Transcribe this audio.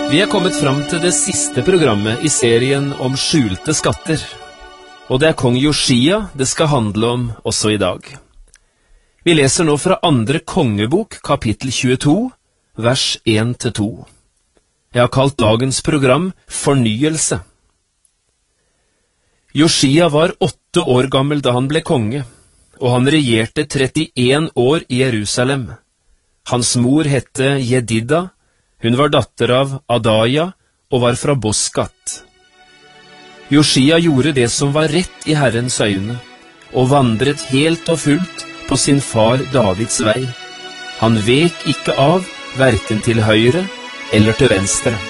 Vi er kommet fram til det siste programmet i serien om skjulte skatter, og det er kong Josia det skal handle om også i dag. Vi leser nå fra 2. kongebok, kapittel 22, vers 1-2. Jeg har kalt dagens program Fornyelse. Josia var 8 år gammel da han ble konge, og han regjerte 31 år i Jerusalem. Hans mor hette Jedida, hun var datter av Adaja og var fra Boskat. Josia gjorde det som var rett i Herrens øyne, og vandret helt og fullt på sin far Davids vei. Han vek ikke av, hverken til høyre eller til venstre.